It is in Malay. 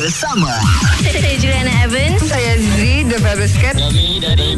bersama. Saya Juliana Evans. Saya Zee, The Fabulous Cat. Kami dari